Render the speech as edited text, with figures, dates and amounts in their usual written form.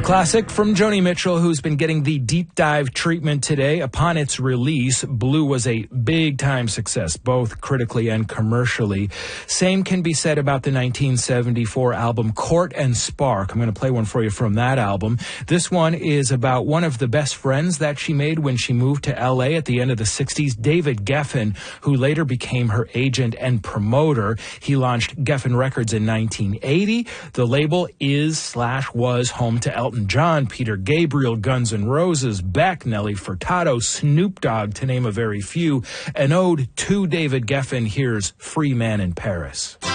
Classic from Joni Mitchell, who's been getting the deep dive treatment today. Upon its release, Blue was a big-time success, both critically and commercially. Same can be said about the 1974 album Court and Spark. I'm going to play one for you from that album. This one is about one of the best friends that she made when she moved to L.A. at the end of the 60s, David Geffen, who later became her agent and promoter. He launched Geffen Records in 1980. The label was home to Elton John, Peter Gabriel, Guns N' Roses, Beck, Nelly Furtado, Snoop Dogg, to name a very few. An ode to David Geffen. Here's Free Man in Paris.